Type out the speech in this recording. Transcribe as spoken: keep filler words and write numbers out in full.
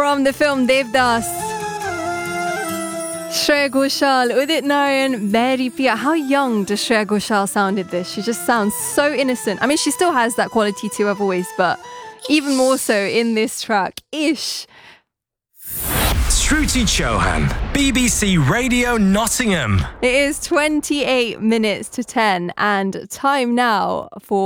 from the film Devdas. Shreya Ghoshal, Udit Narayan, Mary Pia. How young does Shreya Ghoshal sound in this? She just sounds so innocent. I mean, she still has that quality to her voice, but even more so in this track. Ish. Shruti Chauhan, B B C Radio Nottingham. It is twenty-eight minutes to ten and time now for